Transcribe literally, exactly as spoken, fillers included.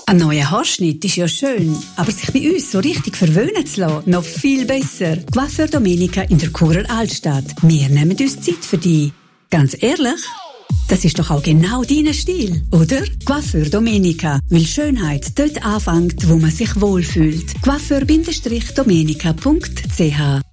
Ein neuer Haarschnitt ist ja schön, aber sich bei uns so richtig verwöhnen zu lassen, noch viel besser. Coiffeur Domenica in der Churer Altstadt. Wir nehmen uns Zeit für dich. Ganz ehrlich, das ist doch auch genau dein Stil, oder? Coiffeur Domenica, weil Schönheit dort anfängt, wo man sich wohlfühlt. coiffeur Domenica punkt c h